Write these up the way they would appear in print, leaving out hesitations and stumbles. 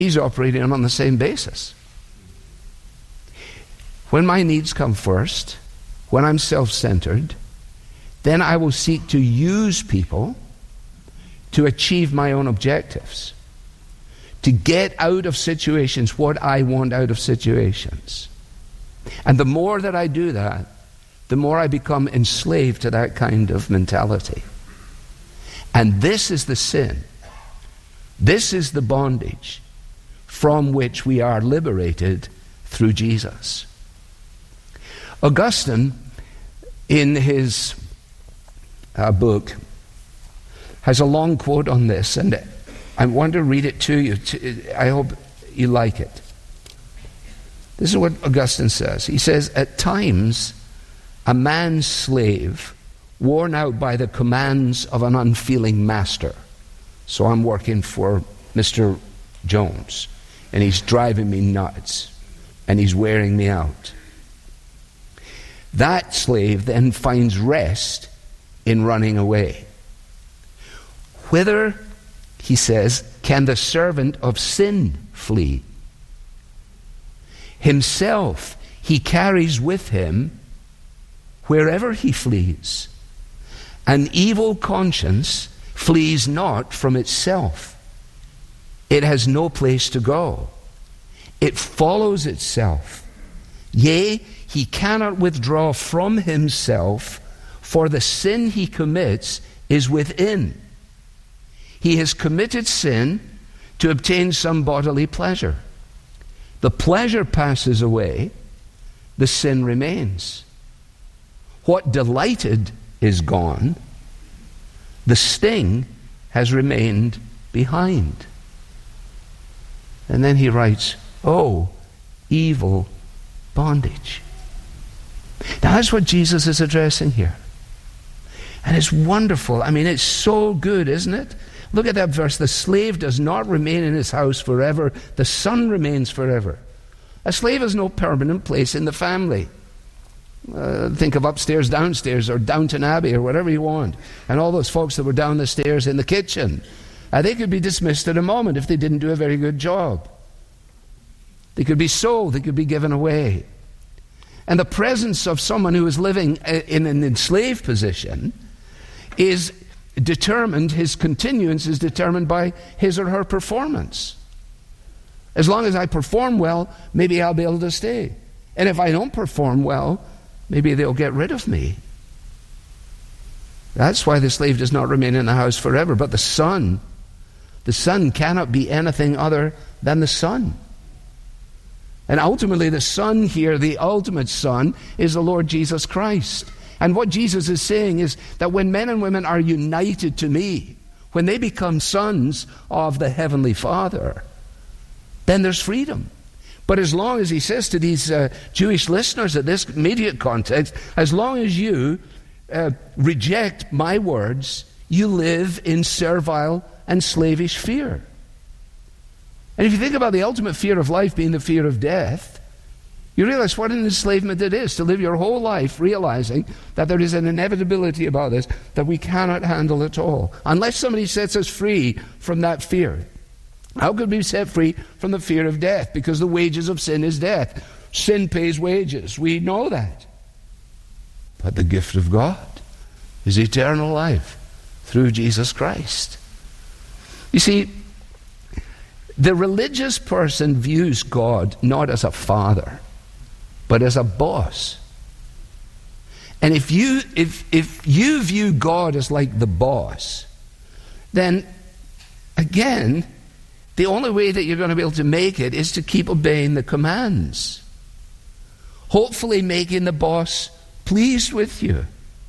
He's operating on the same basis. When my needs come first, when I'm self-centered, then I will seek to use people to achieve my own objectives, to get out of situations what I want out of situations. And the more that I do that, the more I become enslaved to that kind of mentality. And this is the sin. This is the bondage from which we are liberated through Jesus. Augustine, in his book, has a long quote on this, and I want to read it to you. I hope you like it. This is what Augustine says. He says, "At times, a man's slave, worn out by the commands of an unfeeling master." So I'm working for Mr. Jones, and he's driving me nuts, and he's wearing me out. That slave then finds rest in running away. Whither, he says, can the servant of sin flee? Himself he carries with him wherever he flees. An evil conscience flees not from itself. It has no place to go. It follows itself. Yea, he cannot withdraw from himself, for the sin he commits is within. He has committed sin to obtain some bodily pleasure. The pleasure passes away, the sin remains. What delighted is gone, the sting has remained behind. And then he writes, "Oh, evil bondage." Now that's what Jesus is addressing here. And it's wonderful. I mean, it's so good, isn't it? Look at that verse. "The slave does not remain in his house forever. The son remains forever." A slave has no permanent place in the family. Think of Upstairs, Downstairs, or Downton Abbey, or whatever you want. And all those folks that were down the stairs in the kitchen. They could be dismissed at a moment if they didn't do a very good job. They could be sold. They could be given away. And the presence of someone who is living in an enslaved position is determined, his continuance is determined by his or her performance. As long as I perform well, maybe I'll be able to stay. And if I don't perform well, maybe they'll get rid of me. That's why the slave does not remain in the house forever. But the son cannot be anything other than the son. And ultimately the son here, the ultimate son, is the Lord Jesus Christ. And what Jesus is saying is that when men and women are united to me, when they become sons of the Heavenly Father, then there's freedom. But as long as he says to these Jewish listeners at this immediate context, as long as you reject my words, you live in servile and slavish fear. And if you think about the ultimate fear of life being the fear of death, you realize what an enslavement it is to live your whole life realizing that there is an inevitability about this that we cannot handle at all, unless somebody sets us free from that fear. How could we be set free from the fear of death? Because the wages of sin is death. Sin pays wages. We know that. But the gift of God is eternal life through Jesus Christ. You see, the religious person views God not as a father, but as a boss. And if you view God as like the boss, then again, the only way that you're going to be able to make it is to keep obeying the commands. Hopefully making the boss pleased with you.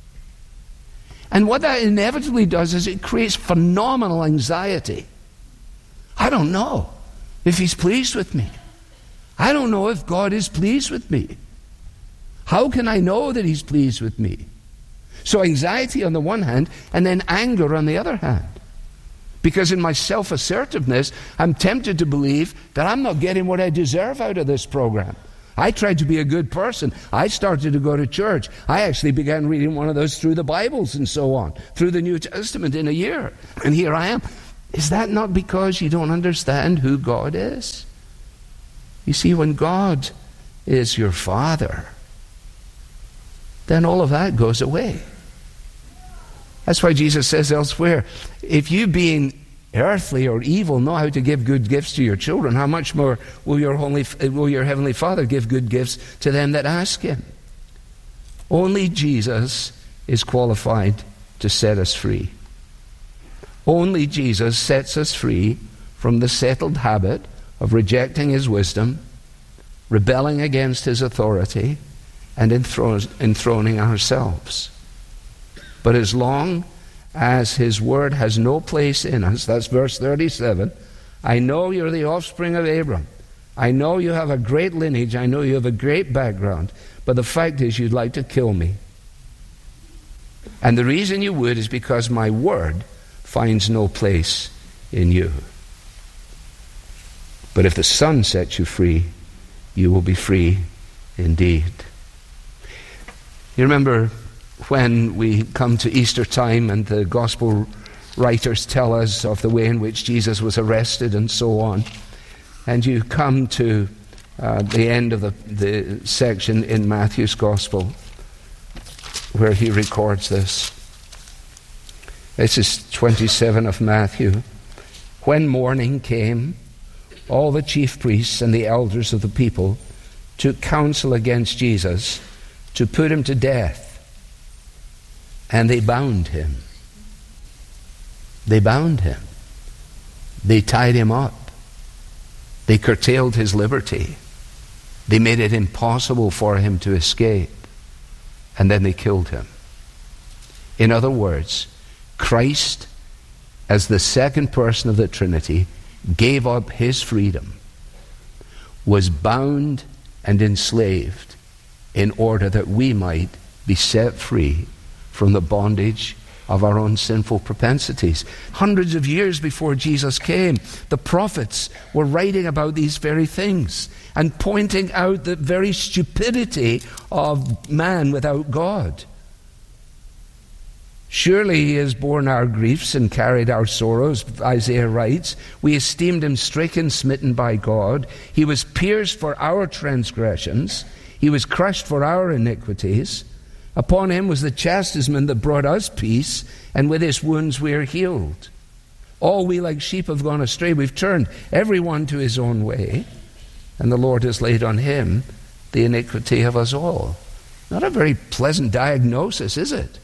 And what that inevitably does is it creates phenomenal anxiety. I don't know if he's pleased with me. I don't know if God is pleased with me. How can I know that he's pleased with me? So anxiety on the one hand, and then anger on the other hand. Because in my self-assertiveness, I'm tempted to believe that I'm not getting what I deserve out of this program. I tried to be a good person. I started to go to church. I actually began reading one of those through the Bibles and so on, through the New Testament in a year. And here I am. Is that not because you don't understand who God is? You see, when God is your Father, then all of that goes away. That's why Jesus says elsewhere, if you being earthly or evil know how to give good gifts to your children, how much more will your Heavenly Father give good gifts to them that ask Him? Only Jesus is qualified to set us free. Only Jesus sets us free from the settled habit of rejecting His wisdom, rebelling against His authority, and enthroning ourselves. But as long as His word has no place in us, that's verse 37, I know you're the offspring of Abraham. I know you have a great lineage. I know you have a great background. But the fact is, you'd like to kill me. And the reason you would is because my word finds no place in you. But if the Son sets you free, you will be free indeed. You remember when we come to Easter time and the gospel writers tell us of the way in which Jesus was arrested and so on, and you come to the end of the section in Matthew's gospel where he records this. This is 27 of Matthew. When morning came, all the chief priests and the elders of the people took counsel against Jesus to put him to death. And they bound him. They bound him. They tied him up. They curtailed his liberty. They made it impossible for him to escape. And then they killed him. In other words, Christ, as the second person of the Trinity, gave up his freedom, was bound and enslaved in order that we might be set free from the bondage of our own sinful propensities. Hundreds of years before Jesus came, the prophets were writing about these very things and pointing out the very stupidity of man without God. Surely he has borne our griefs and carried our sorrows, Isaiah writes. We esteemed him stricken, smitten by God. He was pierced for our transgressions. He was crushed for our iniquities. Upon him was the chastisement that brought us peace, and with his wounds we are healed. All we like sheep have gone astray. We've turned every one to his own way, and the Lord has laid on him the iniquity of us all. Not a very pleasant diagnosis, is it?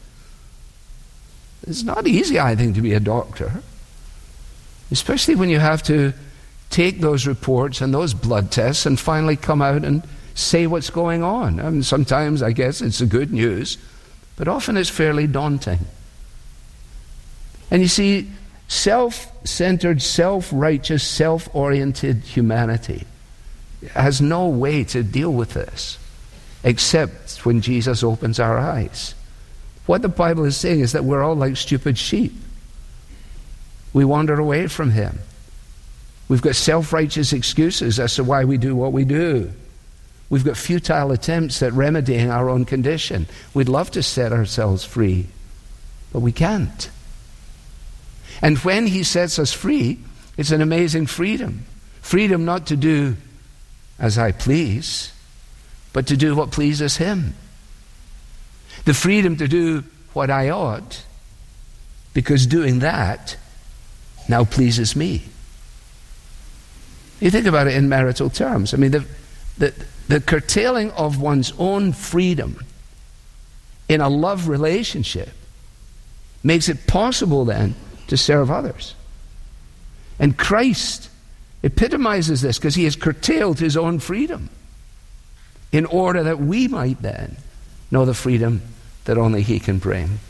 It's not easy, I think, to be a doctor, especially when you have to take those reports and those blood tests and finally come out and say what's going on. I mean, sometimes, I guess, it's the good news, but often it's fairly daunting. And you see, self-centered, self-righteous, self-oriented humanity has no way to deal with this except when Jesus opens our eyes. What the Bible is saying is that we're all like stupid sheep. We wander away from him. We've got self-righteous excuses as to why we do what we do. We've got futile attempts at remedying our own condition. We'd love to set ourselves free, but we can't. And when he sets us free, it's an amazing freedom. Freedom not to do as I please, but to do what pleases him. The freedom to do what I ought, because doing that now pleases me. You think about it in marital terms. I mean, the curtailing of one's own freedom in a love relationship makes it possible then to serve others. And Christ epitomizes this because he has curtailed his own freedom in order that we might then know the freedom that only he can bring.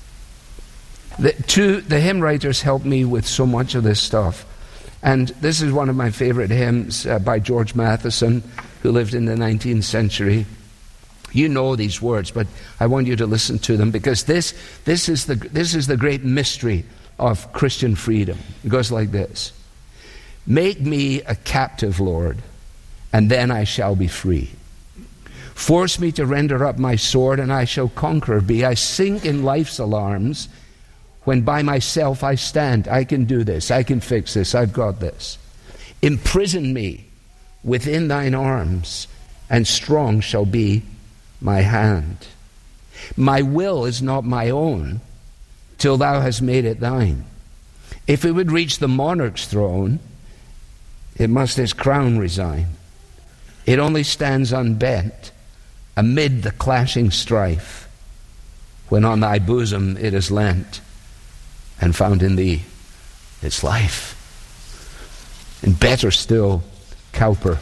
The hymn writers helped me with so much of this stuff. And this is one of my favorite hymns by George Matheson, who lived in the 19th century. You know these words, but I want you to listen to them, because this is the great mystery of Christian freedom. It goes like this. Make me a captive, Lord, and then I shall be free. Force me to render up my sword, and I shall conqueror be. I sink in life's alarms when by myself I stand. I can do this. I can fix this. I've got this. Imprison me within thine arms, and strong shall be my hand. My will is not my own, till thou hast made it thine. If it would reach the monarch's throne, it must his crown resign. It only stands unbent amid the clashing strife, when on thy bosom it is lent, and found in thee its life. And better still, Cowper.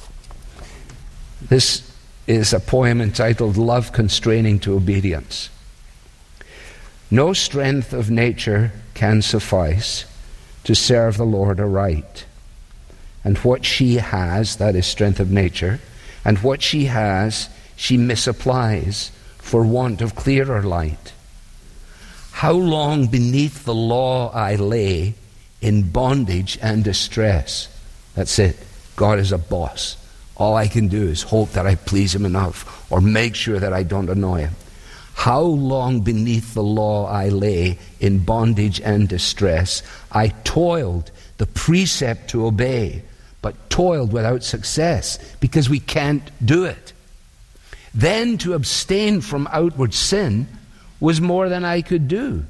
This is a poem entitled Love Constraining to Obedience. No strength of nature can suffice to serve the Lord aright. And what she has, that is strength of nature, and what she has, she misapplies for want of clearer light. How long beneath the law I lay in bondage and distress. That's it. God is a boss. All I can do is hope that I please him enough, or make sure that I don't annoy him. How long beneath the law I lay in bondage and distress. I toiled the precept to obey, but toiled without success, because we can't do it. Then to abstain from outward sin was more than I could do.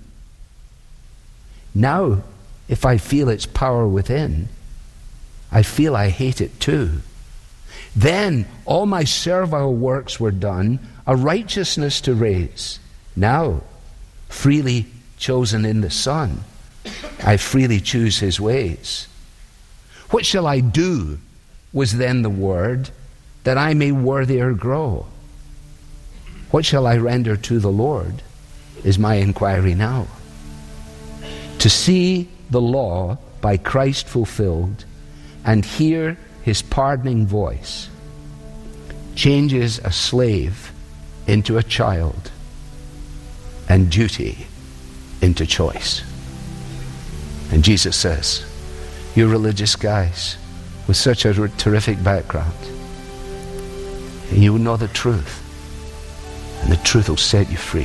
Now, if I feel its power within, I feel I hate it too. Then all my servile works were done, a righteousness to raise. Now, freely chosen in the Son, I freely choose his ways. What shall I do, was then the word, that I may worthier grow? What shall I render to the Lord, is my inquiry now. To see the law by Christ fulfilled, and hear his pardoning voice, changes a slave into a child, and duty into choice. And Jesus says, you religious guys with such a terrific background, and you will know the truth, and the truth will set you free.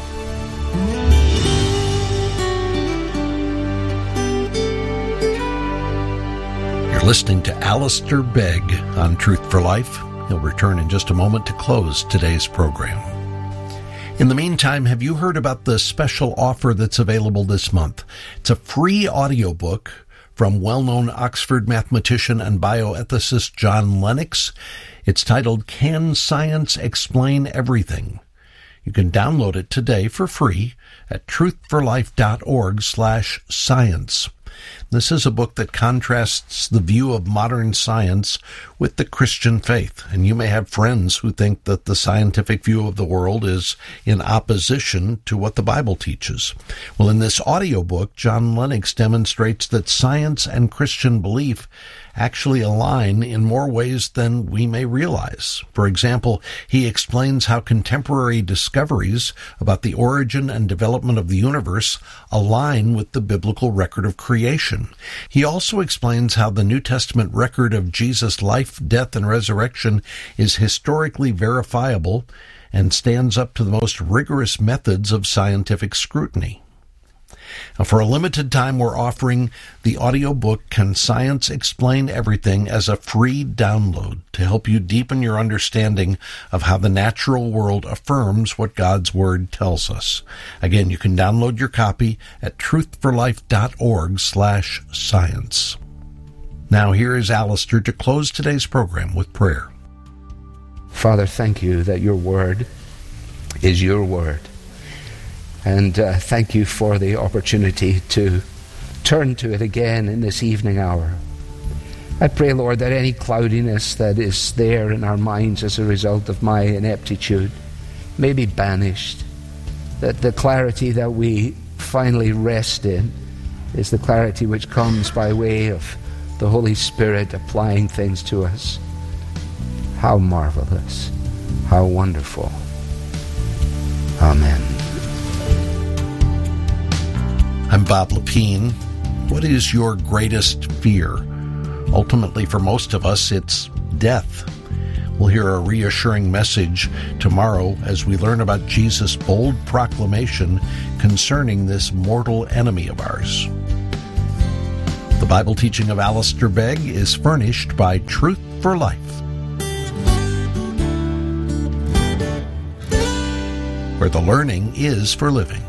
You're listening to Alistair Begg on Truth for Life. He'll return in just a moment to close today's program. In the meantime, have you heard about the special offer that's available this month? It's a free audiobook from well-known Oxford mathematician and bioethicist John Lennox. It's titled, Can Science Explain Everything? You can download it today for free at truthforlife.org/science. This is a book that contrasts the view of modern science with the Christian faith. And you may have friends who think that the scientific view of the world is in opposition to what the Bible teaches. Well, in this audiobook, John Lennox demonstrates that science and Christian belief actually align in more ways than we may realize. For example, he explains how contemporary discoveries about the origin and development of the universe align with the biblical record of creation. He also explains how the New Testament record of Jesus' life, death, and resurrection is historically verifiable and stands up to the most rigorous methods of scientific scrutiny. Now, for a limited time, we're offering the audiobook Can Science Explain Everything as a free download to help you deepen your understanding of how the natural world affirms what God's Word tells us. Again, you can download your copy at truthforlife.org/science. Now here is Alistair to close today's program with prayer. Father, thank you that your Word is your Word. And thank you for the opportunity to turn to it again in this evening hour. I pray, Lord, that any cloudiness that is there in our minds as a result of my ineptitude may be banished, that the clarity that we finally rest in is the clarity which comes by way of the Holy Spirit applying things to us. How marvelous, how wonderful. Amen. I'm Bob Lepine. What is your greatest fear? Ultimately, for most of us, it's death. We'll hear a reassuring message tomorrow as we learn about Jesus' bold proclamation concerning this mortal enemy of ours. The Bible teaching of Alistair Begg is furnished by Truth for Life. Where the learning is for living.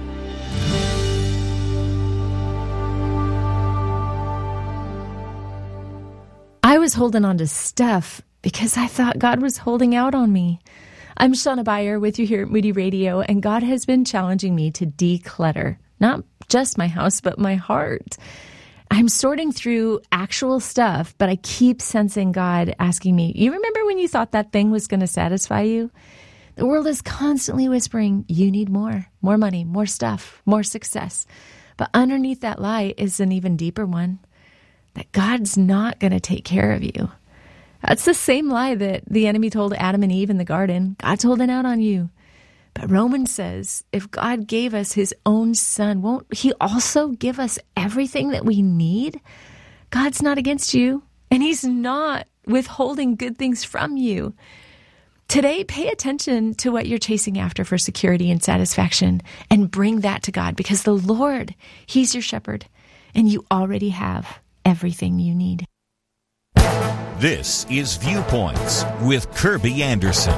I was holding on to stuff because I thought God was holding out on me. I'm Shauna Beyer with you here at Moody Radio, and God has been challenging me to declutter, not just my house, but my heart. I'm sorting through actual stuff, but I keep sensing God asking me, you remember when you thought that thing was going to satisfy you? The world is constantly whispering, you need more money, more stuff, more success. But underneath that lie is an even deeper one, that God's not going to take care of you. That's the same lie that the enemy told Adam and Eve in the garden. God's holding out on you. But Romans says, if God gave us his own son, won't he also give us everything that we need? God's not against you, and he's not withholding good things from you. Today, pay attention to what you're chasing after for security and satisfaction, and bring that to God, because the Lord, he's your shepherd, and you already have everything you need. This is Viewpoints with Kirby Anderson.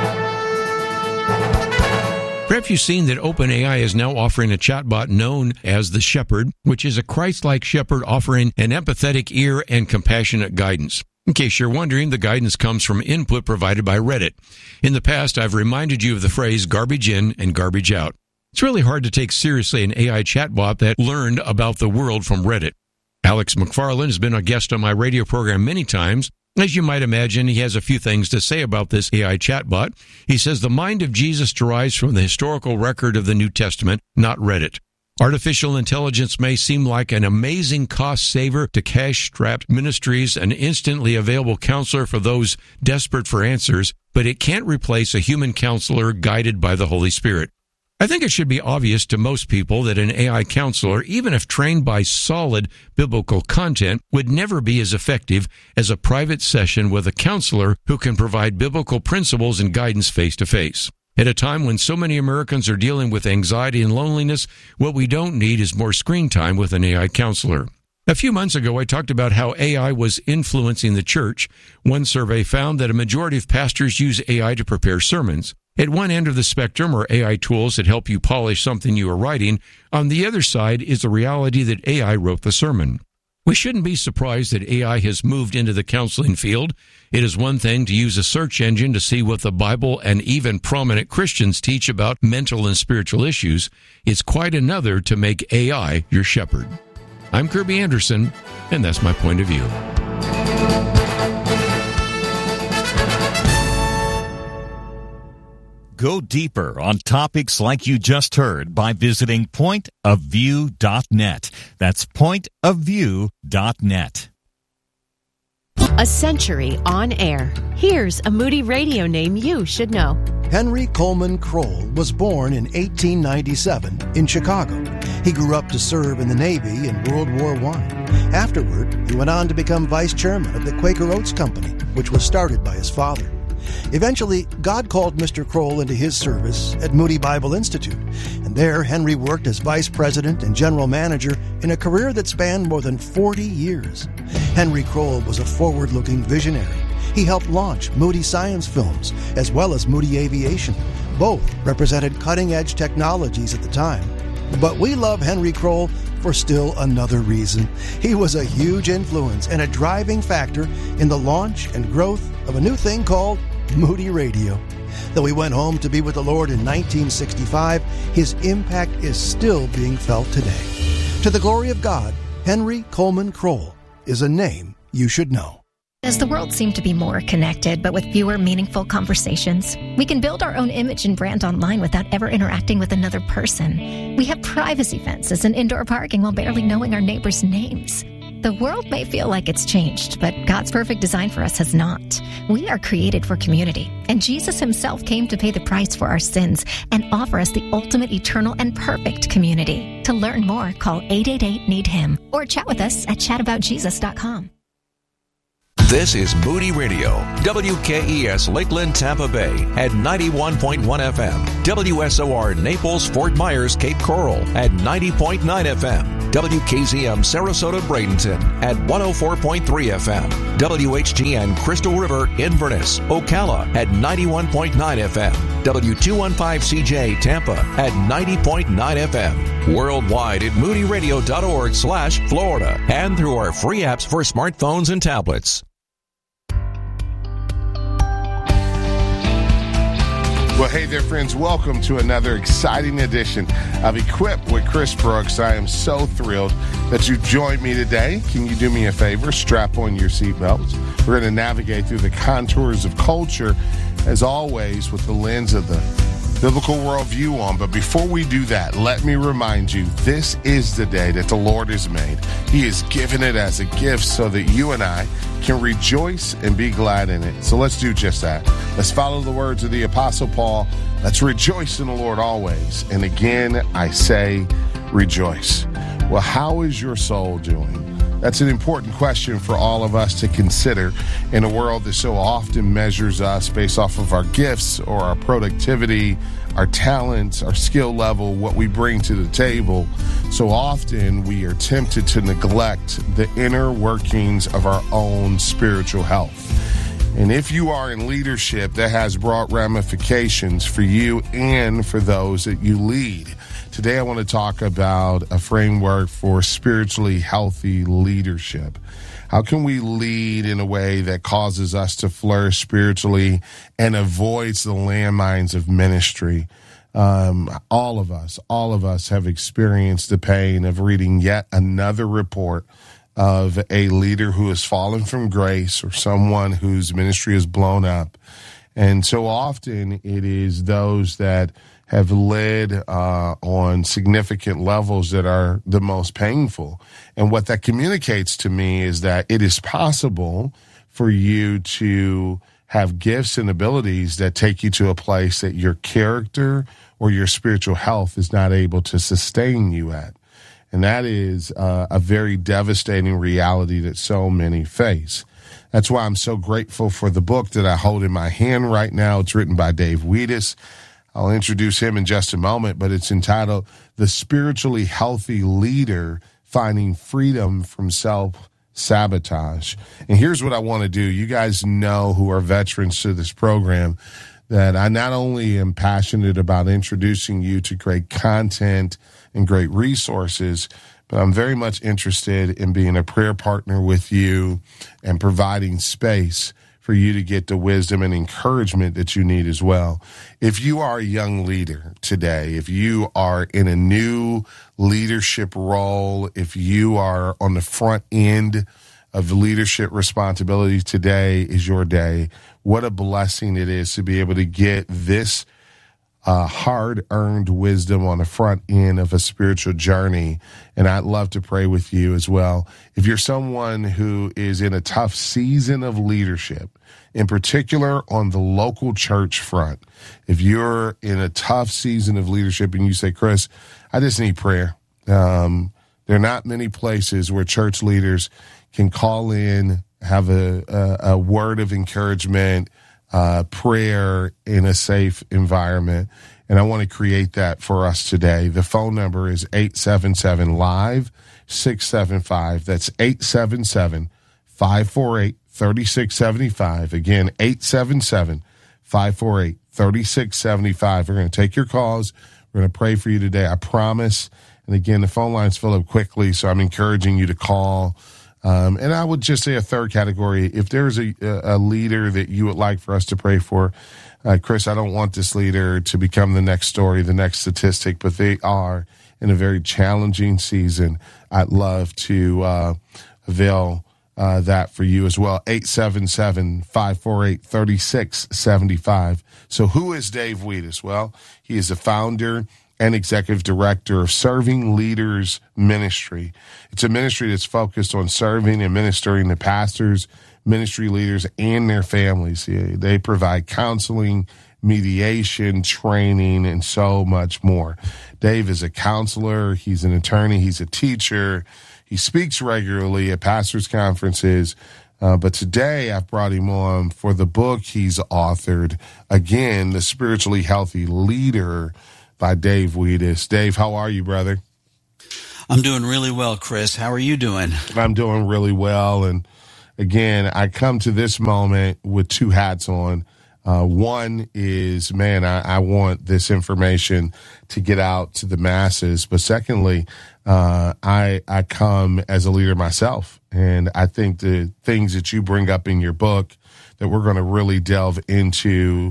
Perhaps you've seen that OpenAI is now offering a chatbot known as the Shepherd, which is a Christ-like shepherd offering an empathetic ear and compassionate guidance. In case you're wondering, the guidance comes from input provided by Reddit. In the past, I've reminded you of the phrase garbage in and garbage out. It's really hard to take seriously an AI chatbot that learned about the world from Reddit. Alex McFarland has been a guest on my radio program many times. As you might imagine, he has a few things to say about this AI chatbot. He says the mind of Jesus derives from the historical record of the New Testament, not Reddit. Artificial intelligence may seem like an amazing cost saver to cash-strapped ministries, an instantly available counselor for those desperate for answers, but it can't replace a human counselor guided by the Holy Spirit. I think it should be obvious to most people that an AI counselor, even if trained by solid biblical content, would never be as effective as a private session with a counselor who can provide biblical principles and guidance face-to-face. At a time when so many Americans are dealing with anxiety and loneliness, what we don't need is more screen time with an AI counselor. A few months ago, I talked about how AI was influencing the church. One survey found that a majority of pastors use AI to prepare sermons. At one end of the spectrum are AI tools that help you polish something you are writing. On the other side is the reality that AI wrote the sermon. We shouldn't be surprised that AI has moved into the counseling field. It is one thing to use a search engine to see what the Bible and even prominent Christians teach about mental and spiritual issues. It's quite another to make AI your shepherd. I'm Kirby Anderson, and that's my point of view. Go deeper on topics like you just heard by visiting pointofview.net. That's pointofview.net. A century on air. Here's a Moody Radio name you should know. Henry Coleman Kroll was born in 1897 in Chicago. He grew up to serve in the Navy in World War I. Afterward, he went on to become vice chairman of the Quaker Oats Company, which was started by his father. Eventually, God called Mr. Kroll into his service at Moody Bible Institute, and there Henry worked as vice president and general manager in a career that spanned more than 40 years. Henry Kroll was a forward-looking visionary. He helped launch Moody Science Films, as well as Moody Aviation. Both represented cutting-edge technologies at the time. But we love Henry Kroll for still another reason. He was a huge influence and a driving factor in the launch and growth of a new thing called Moody Radio. Though he went home to be with the Lord in 1965, his impact is still being felt today. To the glory of God, Henry Coleman Kroll is a name you should know. Does the world seem to be more connected, but with fewer meaningful conversations? We can build our own image and brand online without ever interacting with another person. We have privacy fences and indoor parking while barely knowing our neighbors' names. The world may feel like it's changed, but God's perfect design for us has not. We are created for community, and Jesus himself came to pay the price for our sins and offer us the ultimate, eternal, and perfect community. To learn more, call 888-NEED-HIM or chat with us at chataboutjesus.com. This is Moody Radio, WKES Lakeland, Tampa Bay at 91.1 FM, WSOR Naples, Fort Myers, Cape Coral at 90.9 FM, WKZM Sarasota, Bradenton at 104.3 FM, WHGN Crystal River, Inverness, Ocala at 91.9 FM, W215CJ Tampa at 90.9 FM, worldwide at moodyradio.org/Florida, and through our free apps for smartphones and tablets. Well, hey there, friends. Welcome to another exciting edition of Equipped with Chris Brooks. I am so thrilled that you joined me today. Can you do me a favor? Strap on your seatbelts. We're going to navigate through the contours of culture, as always, with the lens of the biblical worldview on. But before we do that, let me remind you, this is the day that the Lord has made. He has given it as a gift so that you and I can rejoice and be glad in it. So let's do just that. Let's follow the words of the Apostle Paul. Let's rejoice in the Lord always. And again, I say rejoice. Well, how is your soul doing? That's an important question for all of us to consider in a world that so often measures us based off of our gifts or our productivity, our talents, our skill level, what we bring to the table. So often we are tempted to neglect the inner workings of our own spiritual health. And if you are in leadership, that has brought ramifications for you and for those that you lead. Today I want to talk about a framework for spiritually healthy leadership. How can we lead in a way that causes us to flourish spiritually and avoids the landmines of ministry? All of us have experienced the pain of reading yet another report of a leader who has fallen from grace or someone whose ministry is blown up. And so often it is those that have led on significant levels that are the most painful. And what that communicates to me is that it is possible for you to have gifts and abilities that take you to a place that your character or your spiritual health is not able to sustain you at. And that is a very devastating reality that so many face. That's why I'm so grateful for the book that I hold in my hand right now. It's written by Dave Wheatus. I'll introduce him in just a moment, but it's entitled The Spiritually Healthy Leader, Finding Freedom from Self-Sabotage. And here's what I want to do. You guys know, who are veterans to this program, that I not only am passionate about introducing you to great content and great resources, but I'm very much interested in being a prayer partner with you and providing space for you to get the wisdom and encouragement that you need as well. If you are a young leader today, if you are in a new leadership role, if you are on the front end of leadership responsibility, today is your day. What a blessing it is to be able to get this hard-earned wisdom on the front end of a spiritual journey. And I'd love to pray with you as well. If you're someone who is in a tough season of leadership, in particular on the local church front, if you're in a tough season of leadership and you say, Chris, I just need prayer. There are not many places where church leaders can call in, have a word of encouragement, prayer in a safe environment. And I want to create that for us today. The phone number is 877-LIVE-675. That's 877-548-3675. Again, 877-548-3675. We're going to take your calls. We're going to pray for you today. I promise. And again, the phone lines fill up quickly, so I'm encouraging you to call. And I would just say a third category, if there's a leader that you would like for us to pray for, Chris, I don't want this leader to become the next story, the next statistic, but they are in a very challenging season. I'd love to avail that for you as well. 877-548-3675. So who is Dave Wheatus? Well, he is the founder and executive director of Serving Leaders Ministry. It's a ministry that's focused on serving and ministering to pastors, ministry leaders, and their families. They provide counseling, mediation, training, and so much more. Dave is a counselor. He's an attorney. He's a teacher. He speaks regularly at pastors' conferences. But today I've brought him on for the book he's authored, again, The Spiritually Healthy Leader by Dave Wiedis. Dave, how are you, brother? I'm doing really well, Chris. How are you doing? I'm doing really well. And again, I come to this moment with two hats on. One is, man, I want this information to get out to the masses. But secondly, I come as a leader myself. And I think the things that you bring up in your book that we're going to really delve into,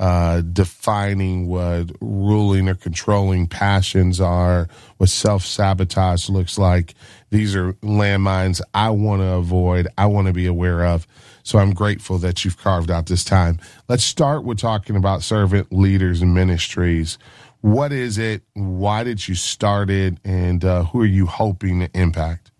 defining what ruling or controlling passions are, what self-sabotage looks like. These are landmines I want to avoid, I want to be aware of. So I'm grateful that you've carved out this time. Let's start with talking about servant leaders and ministries. What is it? Why did you start it? And who are you hoping to impact?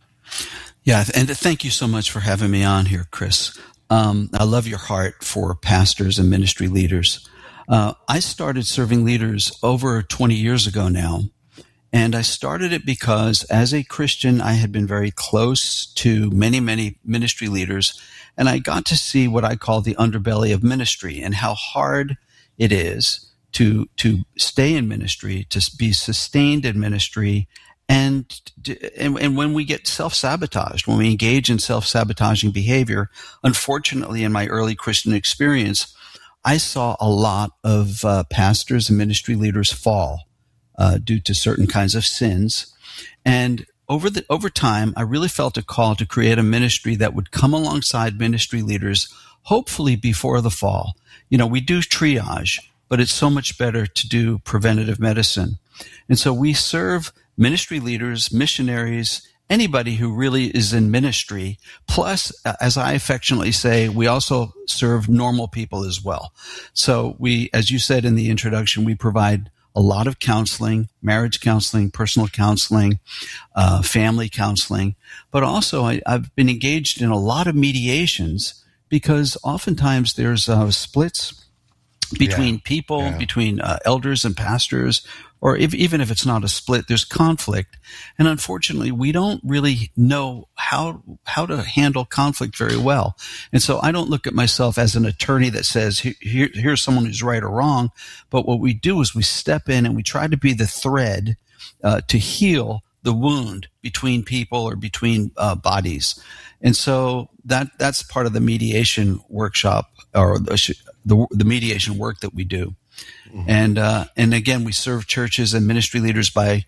Yeah, and thank you so much for having me on here, Chris. I love your heart for pastors and ministry leaders. I started serving leaders over 20 years ago now, and I started it because as a Christian, I had been very close to many, many ministry leaders, and I got to see what I call the underbelly of ministry and how hard it is to stay in ministry, to be sustained in ministry, and when we get self-sabotaged, when we engage in self-sabotaging behavior, unfortunately, in my early Christian experience, I saw a lot of pastors and ministry leaders fall due to certain kinds of sins. And over time, I really felt a call to create a ministry that would come alongside ministry leaders, hopefully before the fall. You know, we do triage, but it's so much better to do preventative medicine. And so we serve ministry leaders, missionaries, anybody who really is in ministry. Plus, as I affectionately say, we also serve normal people as well. So we, as you said in the introduction, we provide a lot of counseling, marriage counseling, personal counseling, family counseling. But also I've been engaged in a lot of mediations because oftentimes there's splits between people, between elders and pastors, or even if it's not a split, there's conflict. And unfortunately, we don't really know how to handle conflict very well. And so I don't look at myself as an attorney that says, here's someone who's right or wrong. But what we do is we step in and we try to be the thread to heal the wound between people or between bodies. And so that's part of the mediation workshop or the mediation work that we do. Mm-hmm. And again, we serve churches and ministry leaders by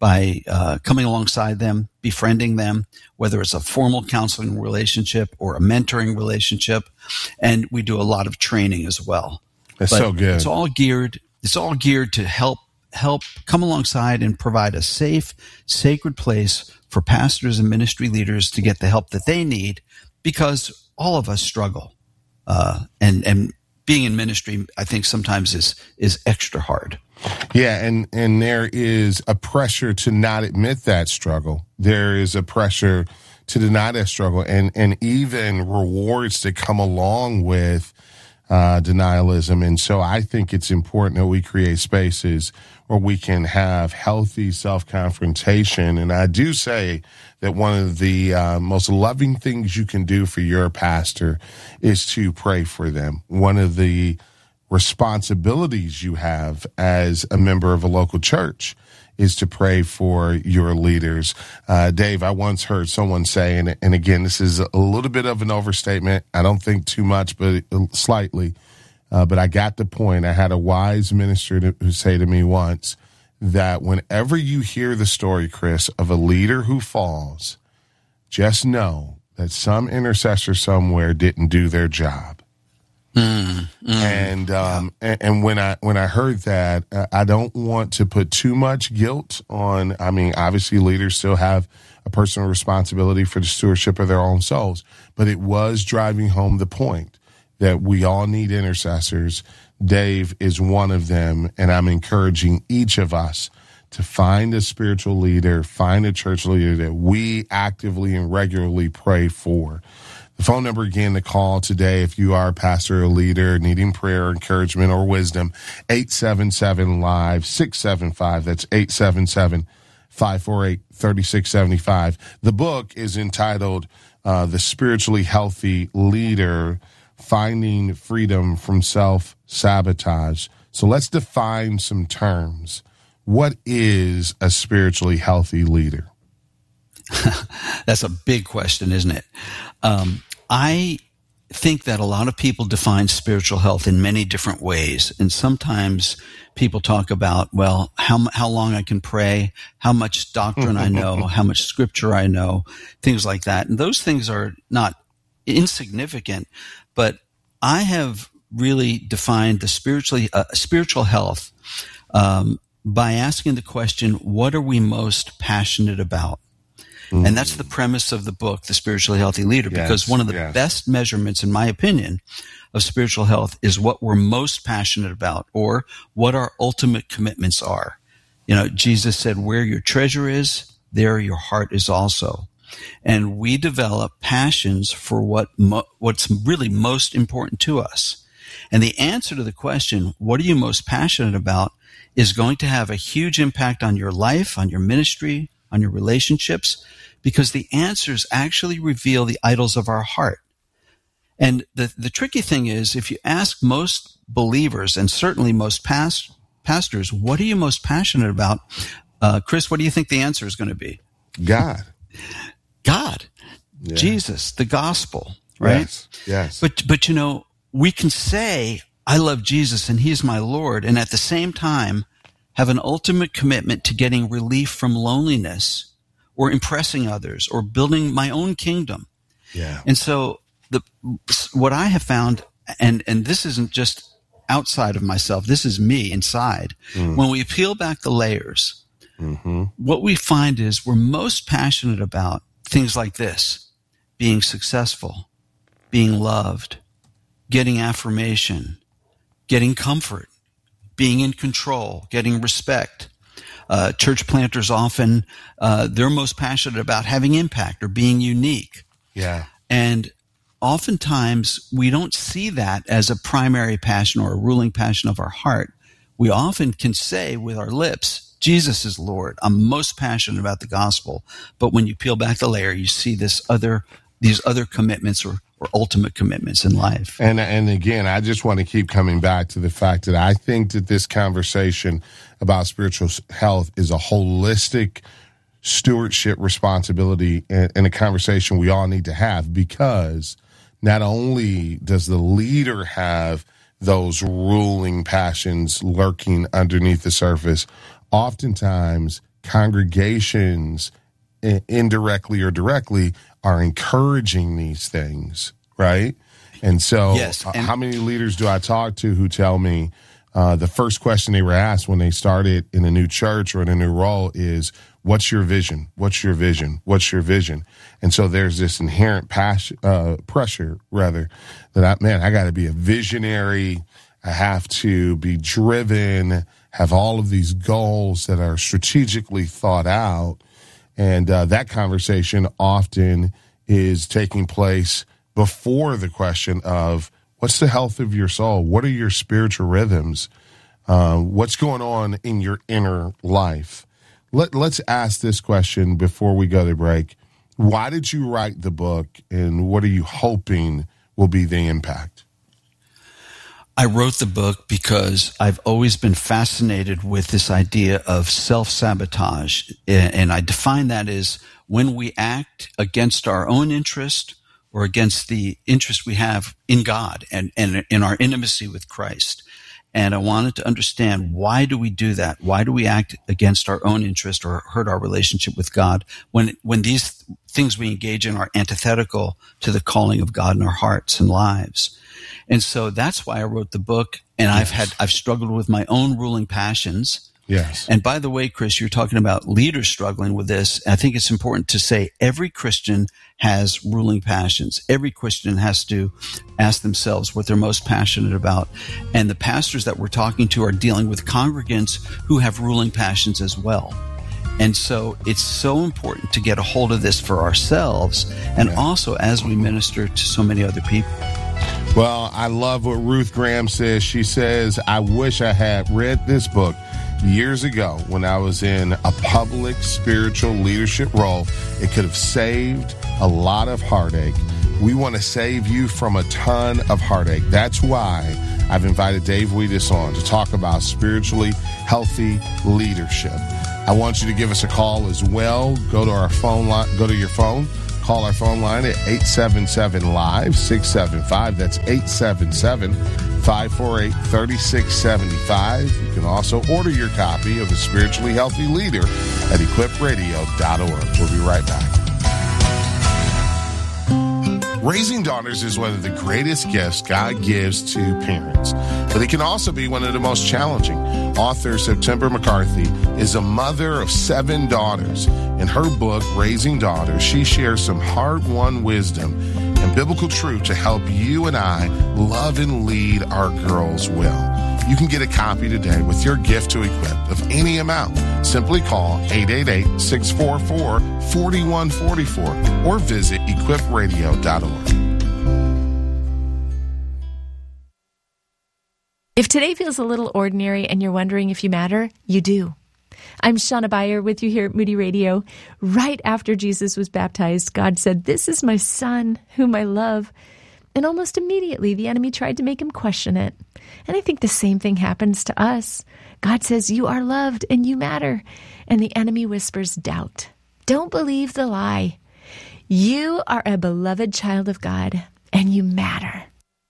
coming alongside them, befriending them, whether it's a formal counseling relationship or a mentoring relationship. And we do a lot of training as well. That's so good. It's all geared to help come alongside and provide a safe, sacred place for pastors and ministry leaders to get the help that they need, because all of us struggle. And being in ministry, I think sometimes is extra hard. Yeah, and there is a pressure to not admit that struggle. There is a pressure to deny that struggle, and even rewards that come along with denialism. And so I think it's important that we create spaces where we can have healthy self-confrontation. And I do say that one of the most loving things you can do for your pastor is to pray for them. One of the responsibilities you have as a member of a local church is to pray for your leaders. Dave, I once heard someone say, and again, this is a little bit of an overstatement. I don't think too much, but slightly. But I got the point. I had a wise minister who say to me once that whenever you hear the story, Chris, of a leader who falls, just know that some intercessor somewhere didn't do their job. And when I heard that, I don't want to put too much guilt on. I mean, obviously, leaders still have a personal responsibility for the stewardship of their own souls, but it was driving home the point that we all need intercessors. Dave is one of them, and I'm encouraging each of us to find a spiritual leader, find a church leader that we actively and regularly pray for. The phone number again to call today, if you are a pastor or leader needing prayer, encouragement, or wisdom, 877-LIVE-675. That's 877-548-3675. The book is entitled the spiritually healthy leader finding freedom from self-sabotage. So let's define some terms. What is a spiritually healthy leader? That's a big question, isn't it? I think that a lot of people define spiritual health in many different ways. And sometimes people talk about, well, how long I can pray, how much doctrine I know, how much scripture I know, things like that. And those things are not insignificant, but I have really defined the spiritual health by asking the question, what are we most passionate about? And that's the premise of the book, The Spiritually Healthy Leader, because one of the best measurements, in my opinion, of spiritual health is what we're most passionate about, or what our ultimate commitments are. You know, Jesus said, where your treasure is, there your heart is also. And we develop passions for what's really most important to us. And the answer to the question, what are you most passionate about, is going to have a huge impact on your life, on your ministry, on your relationships, because the answers actually reveal the idols of our heart. And the tricky thing is, if you ask most believers, and certainly most pastors, what are you most passionate about? Chris, what do you think the answer is going to be? God. Yeah. Jesus, the gospel, right? Yes. But you know, we can say, I love Jesus and he's my Lord, and at the same time have an ultimate commitment to getting relief from loneliness, or impressing others, or building my own kingdom. Yeah. And so what I have found, and this isn't just outside of myself, this is me inside. When we peel back the layers, what we find is we're most passionate about things like this: being successful, being loved, getting affirmation, getting comfort, being in control, getting respect. Church planters often, they're most passionate about having impact or being unique. Yeah. And oftentimes we don't see that as a primary passion or a ruling passion of our heart. We often can say with our lips, Jesus is Lord. I'm most passionate about the gospel. But when you peel back the layer, you see these other commitments or ultimate commitments in life. And again, I just want to keep coming back to the fact that I think that this conversation about spiritual health is a holistic stewardship responsibility and a conversation we all need to have, because not only does the leader have those ruling passions lurking underneath the surface, oftentimes congregations, indirectly or directly, are encouraging these things, right? And so how many leaders do I talk to who tell me the first question they were asked when they started in a new church or in a new role is, what's your vision? What's your vision? What's your vision? And so there's this inherent pressure, rather, that I got to be a visionary. I have to be driven, have all of these goals that are strategically thought out. And that conversation often is taking place before the question of, what's the health of your soul? What are your spiritual rhythms? What's going on in your inner life? Let's ask this question before we go to break. Why did you write the book, and what are you hoping will be the impact? I wrote the book because I've always been fascinated with this idea of self-sabotage. And I define that as when we act against our own interest or against the interest we have in God and in our intimacy with Christ. And I wanted to understand, why do we do that? Why do we act against our own interest or hurt our relationship with God when these things we engage in are antithetical to the calling of God in our hearts and lives? And so that's why I wrote the book. And I've struggled with my own ruling passions. Yes. And by the way, Chris, you're talking about leaders struggling with this. I think it's important to say every Christian has ruling passions. Every Christian has to ask themselves what they're most passionate about. And the pastors that we're talking to are dealing with congregants who have ruling passions as well. And so it's so important to get a hold of this for ourselves and also as we minister to so many other people. Well, I love what Ruth Graham says. She says, I wish I had read this book years ago when I was in a public spiritual leadership role. It could have saved a lot of heartache. We want to save you from a ton of heartache. That's why I've invited Dave Wheatus on to talk about spiritually healthy leadership. I want you to give us a call as well. Go to our phone line, go to your phone, call our phone line at 877-LIVE-675. That's 877-548-3675. You can also order your copy of The Spiritually Healthy Leader at equipradio.org. We'll be right back. Raising daughters is one of the greatest gifts God gives to parents, but it can also be one of the most challenging. Author September McCarthy is a mother of 7 daughters. In her book, Raising Daughters, she shares some hard-won wisdom and biblical truth to help you and I love and lead our girls well. You can get a copy today with your gift to Equip of any amount. Simply call 888-644-4144 or visit equipradio.org. If today feels a little ordinary and you're wondering if you matter, you do. I'm Shauna Beyer with you here at Moody Radio. Right after Jesus was baptized, God said, "This is my son whom I love." And almost immediately, the enemy tried to make him question it. And I think the same thing happens to us. God says, "You are loved and you matter." And the enemy whispers doubt. Don't believe the lie. You are a beloved child of God and you matter.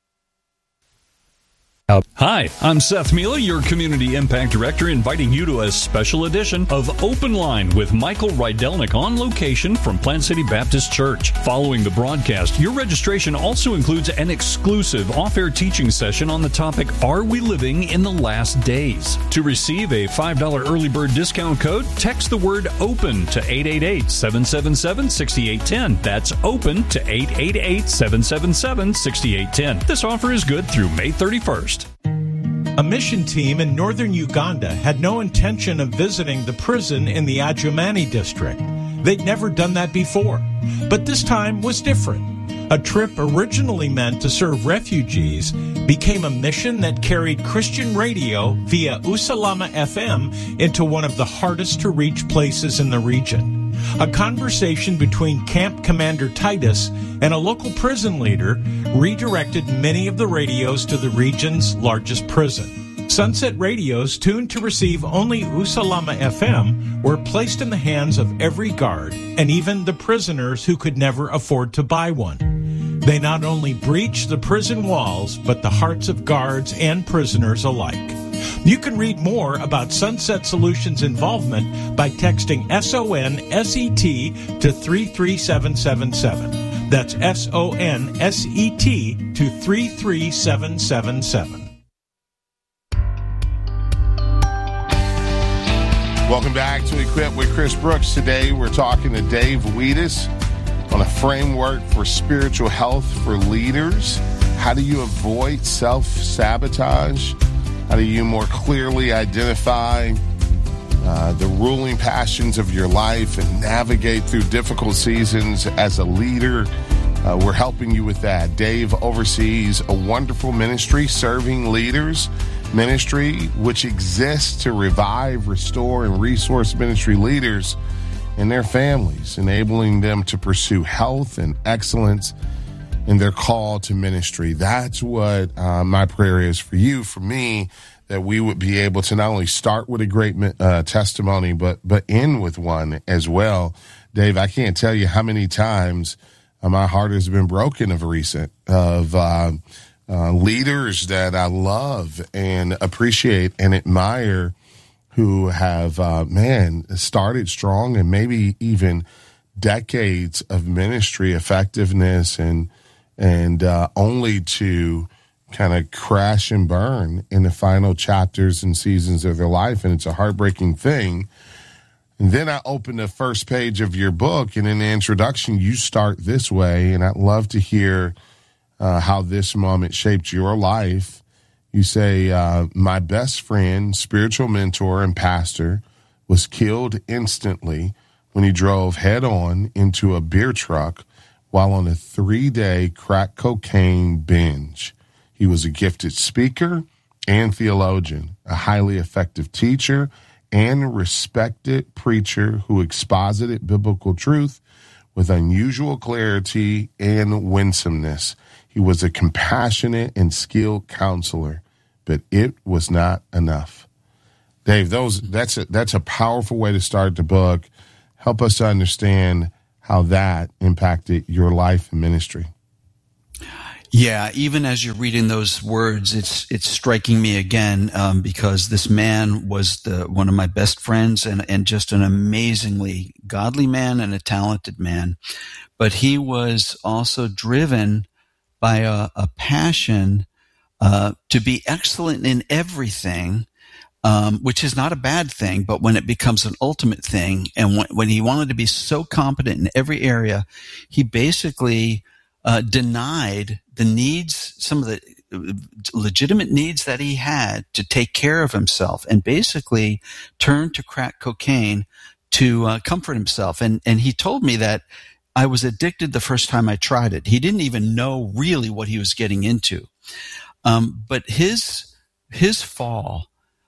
Hi, I'm Seth Mila, your Community Impact Director, inviting you to a special edition of Open Line with Michael Rydelnik on location from Plant City Baptist Church. Following the broadcast, your registration also includes an exclusive off-air teaching session on the topic, Are We Living in the Last Days? To receive a $5 early bird discount code, text the word OPEN to 888-777-6810. That's OPEN to 888-777-6810. This offer is good through May 31st. A mission team in northern Uganda had no intention of visiting the prison in the Adjumani district. They'd never done that before. But this time was different. A trip originally meant to serve refugees became a mission that carried Christian radio via Usalama FM into one of the hardest to reach places in the region. A conversation between Camp Commander Titus and a local prison leader redirected many of the radios to the region's largest prison. Sunset radios tuned to receive only Usalama FM were placed in the hands of every guard and even the prisoners who could never afford to buy one. They not only breached the prison walls, but the hearts of guards and prisoners alike. You can read more about Sunset Solutions' involvement by texting SONSET to 33777. That's SONSET to 33777. Welcome back to Equip with Chris Brooks. Today we're talking to Dave Wheatus on a framework for spiritual health for leaders. How do you avoid self-sabotage? How do you more clearly identify the ruling passions of your life and navigate through difficult seasons as a leader? We're helping you with that. Dave oversees a wonderful ministry, Serving Leaders Ministry, which exists to revive, restore, and resource ministry leaders and their families, enabling them to pursue health and excellence in their call to ministry. That's what my prayer is for you, for me, that we would be able to not only start with a great testimony, but end with one as well. Dave, I can't tell you how many times my heart has been broken of recent, of leaders that I love and appreciate and admire who have, started strong and maybe even decades of ministry effectiveness and only to kind of crash and burn in the final chapters and seasons of their life. And it's a heartbreaking thing. And then I open the first page of your book, and in the introduction, you start this way. And I'd love to hear how this moment shaped your life. You say, my best friend, spiritual mentor, and pastor was killed instantly when he drove head on into a beer truck while on a 3-day crack cocaine binge. He was a gifted speaker and theologian, a highly effective teacher, and respected preacher who exposited biblical truth with unusual clarity and winsomeness. He was a compassionate and skilled counselor, but it was not enough. Dave, that's a powerful way to start the book. Help us to understand how that impacted your life and ministry. Yeah, even as you're reading those words, it's striking me again because this man was one of my best friends and just an amazingly godly man and a talented man. But he was also driven by a passion to be excellent in everything, which is not a bad thing, but when it becomes an ultimate thing, and when he wanted to be so competent in every area, he basically denied the needs, some of the legitimate needs that he had to take care of himself, and basically turned to crack cocaine to comfort himself. And he told me that I was addicted the first time I tried it. He didn't even know really what he was getting into. But his fall,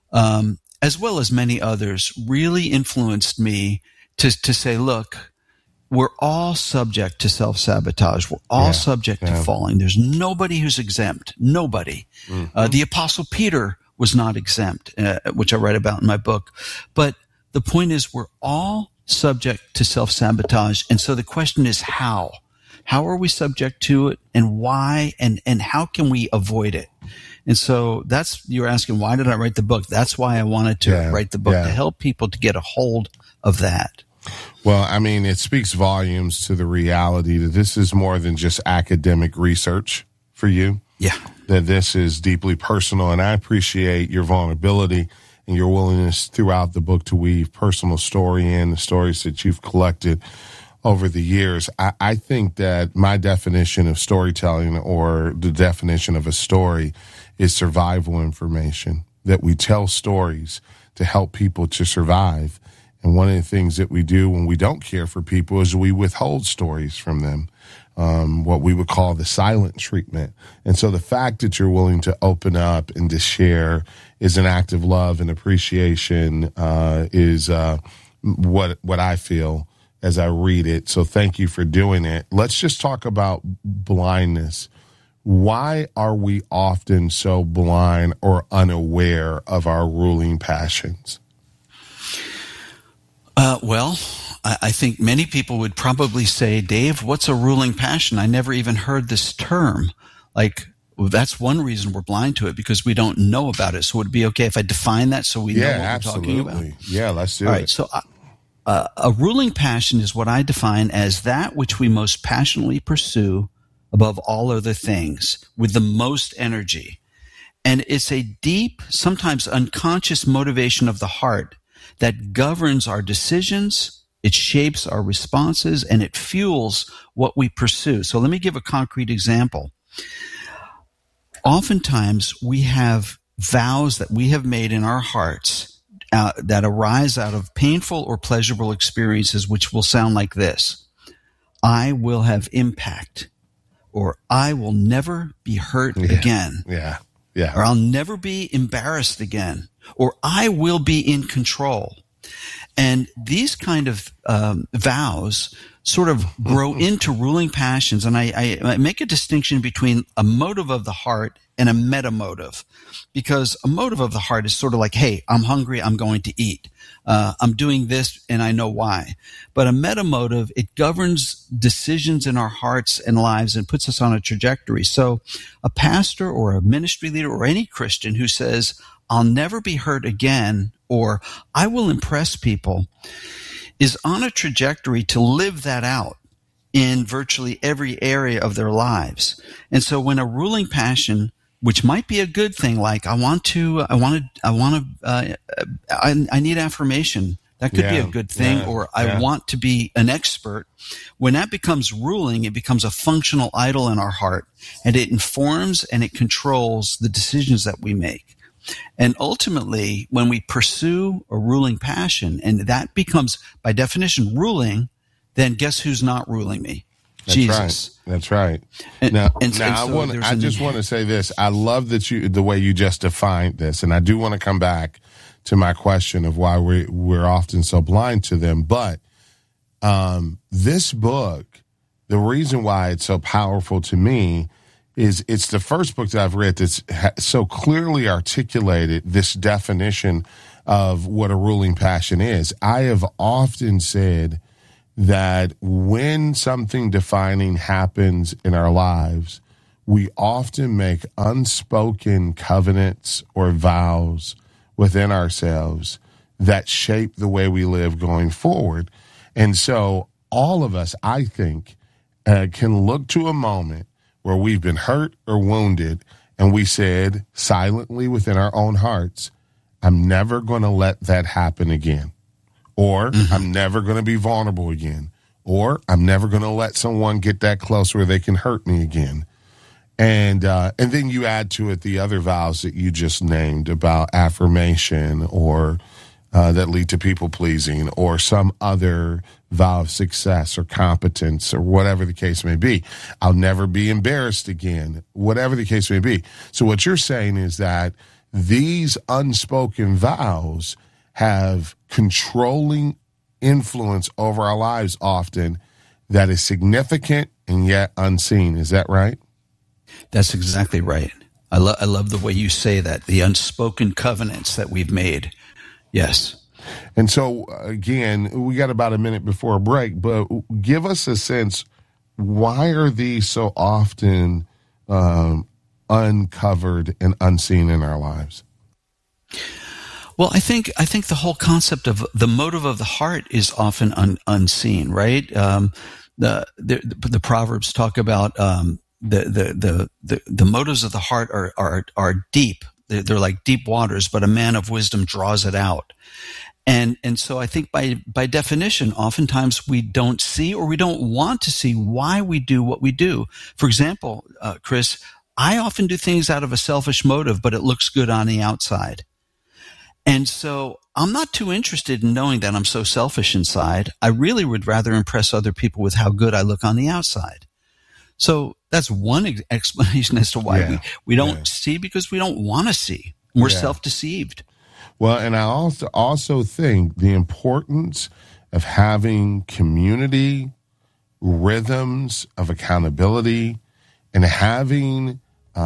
as well as many others, really influenced me to say, look, we're all subject to self-sabotage. We're all subject to falling. There's nobody who's exempt. Nobody. Mm-hmm. The Apostle Peter was not exempt, which I write about in my book. But the point is, we're all subject to self-sabotage. And so the question is how? How are we subject to it, and why, and how can we avoid it? And so you're asking, why did I write the book? That's why I wanted to write the book, to help people to get a hold of that. Well, I mean, it speaks volumes to the reality that this is more than just academic research for you. Yeah. That this is deeply personal, and I appreciate your vulnerability and your willingness throughout the book to weave personal story in, the stories that you've collected over the years. I think that my definition of storytelling, or the definition of a story, is survival information, that we tell stories to help people to survive. And one of the things that we do when we don't care for people is we withhold stories from them, what we would call the silent treatment. And so the fact that you're willing to open up and to share is an act of love and appreciation, is what I feel as I read it. So thank you for doing it. Let's just talk about blindness. Why are we often so blind or unaware of our ruling passions? Well, I think many people would probably say, Dave, what's a ruling passion? I never even heard this term. Well, that's one reason we're blind to it, because we don't know about it. So would it be okay if I define that so we know what absolutely. we're talking about? Yeah, let's do it. All right, so a ruling passion is what I define as that which we most passionately pursue above all other things, with the most energy. And it's a deep, sometimes unconscious motivation of the heart that governs our decisions, it shapes our responses, and it fuels what we pursue. So let me give a concrete example. Oftentimes, we have vows that we have made in our hearts that arise out of painful or pleasurable experiences, which will sound like this: I will have impact, or I will never be hurt again. Yeah. Or I'll never be embarrassed again, or I will be in control. And these kind of vows sort of grow into ruling passions. And I make a distinction between a motive of the heart and a meta motive, because a motive of the heart is sort of like, hey, I'm hungry, I'm going to eat. I'm doing this and I know why. But a meta motive, it governs decisions in our hearts and lives and puts us on a trajectory. So a pastor or a ministry leader or any Christian who says, I'll never be hurt again, or I will impress people, is on a trajectory to live that out in virtually every area of their lives. And so when a ruling passion, which might be a good thing, like I need affirmation, that could be a good thing, or I want to be an expert. When that becomes ruling, it becomes a functional idol in our heart, and it informs and it controls the decisions that we make. And ultimately, when we pursue a ruling passion, and that becomes, by definition, ruling, then guess who's not ruling me? Jesus. Right. That's right. I just want to say this. I love that the way you just defined this, and I do want to come back to my question of why we're often so blind to them. But This book, the reason why it's so powerful to me is it's the first book that I've read that's so clearly articulated this definition of what a ruling passion is. I have often said that when something defining happens in our lives, we often make unspoken covenants or vows within ourselves that shape the way we live going forward. And so all of us, I think, can look to a moment where we've been hurt or wounded, and we said silently within our own hearts, I'm never going to let that happen again. Or I'm never going to be vulnerable again. Or I'm never going to let someone get that close where they can hurt me again. And then you add to it the other vows that you just named about affirmation or that lead to people pleasing or some other vow of success or competence or whatever the case may be. I'll never be embarrassed again, whatever the case may be. So what you're saying is that these unspoken vows have controlling influence over our lives often that is significant and yet unseen. Is that right? That's exactly right. I love the way you say that, the unspoken covenants that we've made. Yes. And so, again, we got about a minute before a break, but give us a sense, why are these so often uncovered and unseen in our lives? Well, I think the whole concept of the motive of the heart is often unseen, right? The Proverbs talk about the motives of the heart are deep. They're like deep waters, but a man of wisdom draws it out. And so I think by definition, oftentimes we don't see or we don't want to see why we do what we do. For example, Chris, I often do things out of a selfish motive, but it looks good on the outside. And so I'm not too interested in knowing that I'm so selfish inside. I really would rather impress other people with how good I look on the outside. So that's one explanation as to why we don't see, because we don't want to see. We're self-deceived. Well, and I also think the importance of having community, rhythms of accountability, and having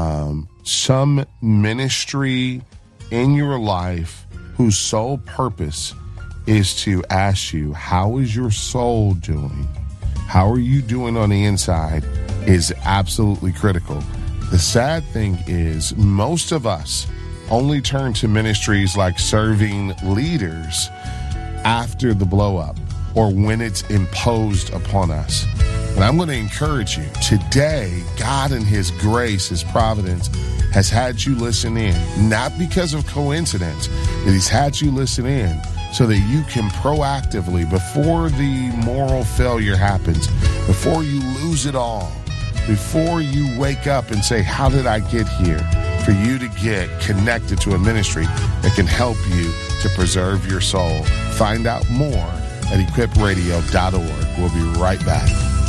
some ministry in your life whose sole purpose is to ask you, how is your soul doing? How are you doing on the inside is absolutely critical. The sad thing is most of us only turn to ministries like serving leaders after the blow up or when it's imposed upon us. And I'm going to encourage you today, God in his grace, his providence has had you listen in, not because of coincidence, but he's had you listen in so that you can proactively, before the moral failure happens, before you lose it all, before you wake up and say, how did I get here? For you to get connected to a ministry that can help you to preserve your soul. Find out more at equipradio.org. We'll be right back.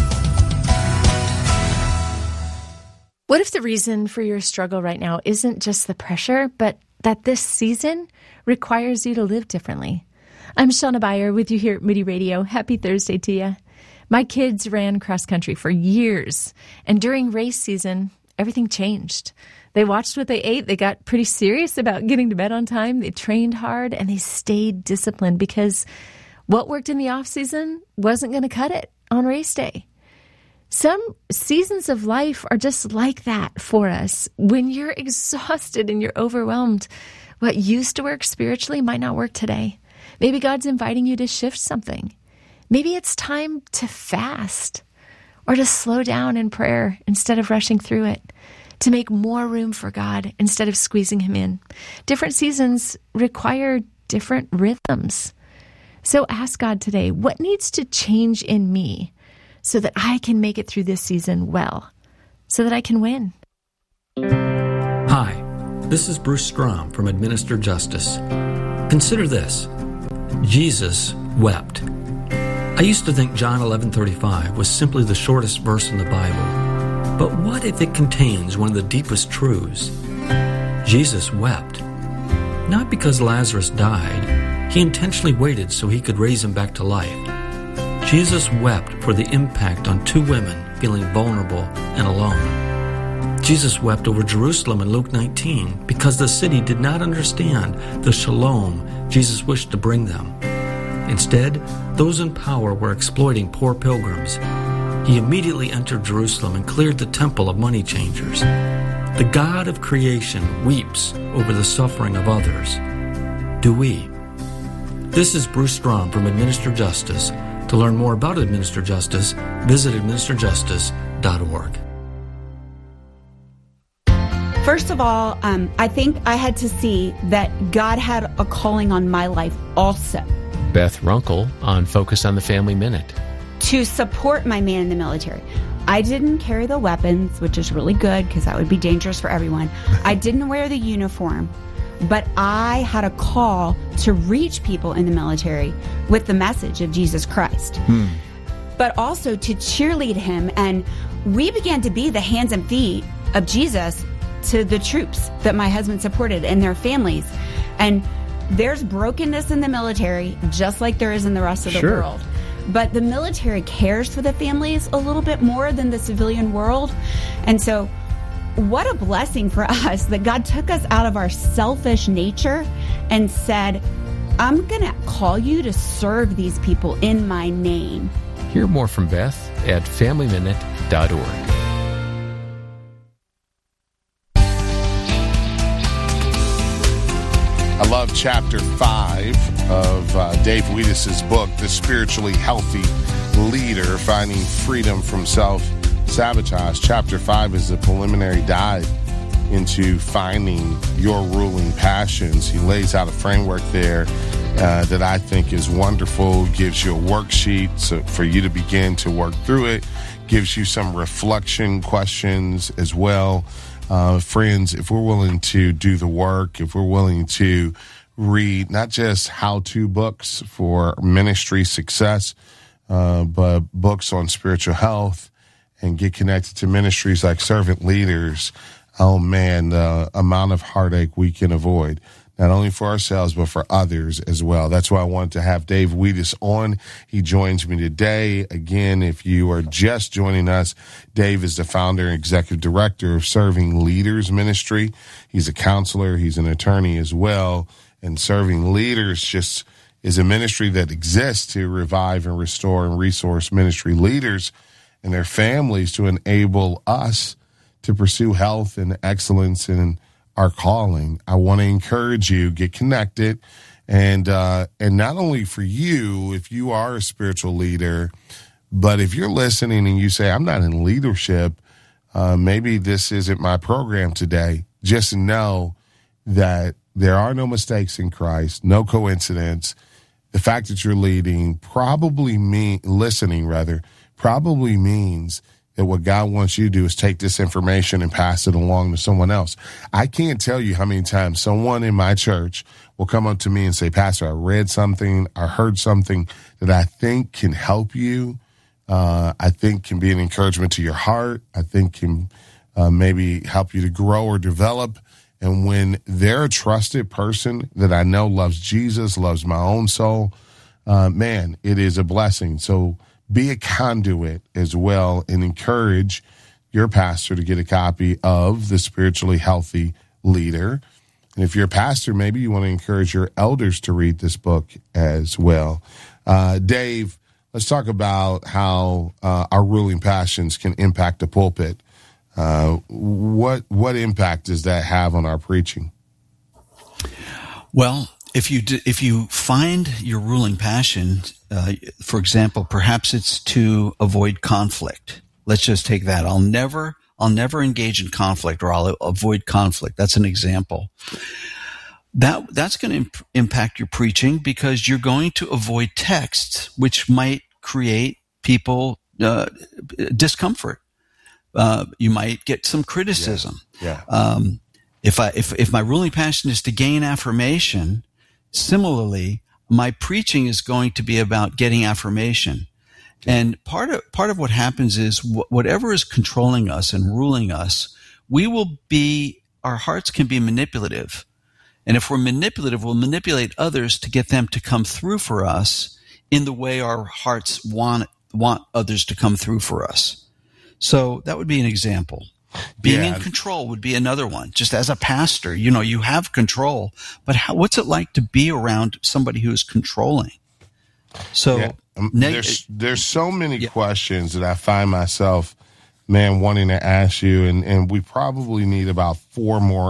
What if the reason for your struggle right now isn't just the pressure, but that this season requires you to live differently? I'm Shauna Beyer with you here at Moody Radio. Happy Thursday to you. My kids ran cross country for years, and during race season, everything changed. They watched what they ate. They got pretty serious about getting to bed on time. They trained hard, and they stayed disciplined because what worked in the off season wasn't going to cut it on race day. Some seasons of life are just like that for us. When you're exhausted and you're overwhelmed, what used to work spiritually might not work today. Maybe God's inviting you to shift something. Maybe it's time to fast or to slow down in prayer instead of rushing through it, to make more room for God instead of squeezing him in. Different seasons require different rhythms. So ask God today, what needs to change in me so that I can make it through this season well, so that I can win? Hi, this is Bruce Strom from Administer Justice. Consider this. Jesus wept. I used to think John 11:35 was simply the shortest verse in the Bible. But what if it contains one of the deepest truths? Jesus wept. Not because Lazarus died. He intentionally waited so he could raise him back to life. Jesus wept for the impact on two women feeling vulnerable and alone. Jesus wept over Jerusalem in Luke 19 because the city did not understand the shalom Jesus wished to bring them. Instead, those in power were exploiting poor pilgrims. He immediately entered Jerusalem and cleared the temple of money changers. The God of creation weeps over the suffering of others. Do we? This is Bruce Strom from Administer Justice. To learn more about Administer Justice, visit administerjustice.org. First of all, I think I had to see that God had a calling on my life also. Beth Runkle on Focus on the Family Minute. To support my man in the military. I didn't carry the weapons, which is really good because that would be dangerous for everyone. I didn't wear the uniform, but I had a call to reach people in the military with the message of Jesus Christ. But also to cheerlead him. And we began to be the hands and feet of Jesus to the troops that my husband supported and their families. And there's brokenness in the military, just like there is in the rest of the world. But the military cares for the families a little bit more than the civilian world. And so what a blessing for us that God took us out of our selfish nature and said, I'm going to call you to serve these people in my name. Hear more from Beth at FamilyMinute.org. I love chapter 5 of Dave Wiedis' book, The Spiritually Healthy Leader, Finding Freedom from Self-Sabotage. Chapter 5 is a preliminary dive into finding your ruling passions. He lays out a framework there that I think is wonderful, gives you a worksheet for you to begin to work through it, gives you some reflection questions as well. Friends, if we're willing to do the work, if we're willing to read not just how-to books for ministry success, but books on spiritual health and get connected to ministries like Servant Leaders, oh man, the amount of heartache we can avoid, not only for ourselves, but for others as well. That's why I wanted to have Dave Wiedis on. He joins me today. Again, if you are just joining us, Dave is the founder and executive director of Serving Leaders Ministry. He's a counselor. He's an attorney as well. And Serving Leaders just is a ministry that exists to revive and restore and resource ministry leaders and their families to enable us to pursue health and excellence in our calling. I want to encourage you, get connected, and not only for you, if you are a spiritual leader, but if you're listening and you say, I'm not in leadership, maybe this isn't my program today, just know that there are no mistakes in Christ, no coincidence. The fact that you're leading probably means that what God wants you to do is take this information and pass it along to someone else. I can't tell you how many times someone in my church will come up to me and say, Pastor, I read something, I heard something that I think can help you. I think can be an encouragement to your heart. I think can maybe help you to grow or develop. And when they're a trusted person that I know loves Jesus, loves my own soul, man, it is a blessing. So be a conduit as well and encourage your pastor to get a copy of The Spiritually Healthy Leader. And if you're a pastor, maybe you want to encourage your elders to read this book as well. Dave, let's talk about how our ruling passions can impact the pulpit. What impact does that have on our preaching? Well, if you find your ruling passion, for example, perhaps it's to avoid conflict. Let's just take that. I'll never engage in conflict, or I'll avoid conflict. That's an example. That's going to impact your preaching because you're going to avoid texts which might create people discomfort. You might get some criticism. Yeah. If my ruling passion is to gain affirmation, similarly, my preaching is going to be about getting affirmation. And part of what happens is whatever is controlling us and ruling us, our hearts can be manipulative. And if we're manipulative, we'll manipulate others to get them to come through for us in the way our hearts want others to come through for us. So that would be an example. Being in control would be another one. Just as a pastor, you have control, but what's it like to be around somebody who is controlling? So there's so many questions that I find myself, wanting to ask you, and we probably need about 4 more